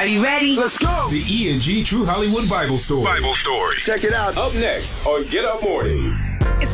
Are you ready? Let's go. The E&G True Hollywood Bible Story. Check it out. Up next on Get Up Mornings. It's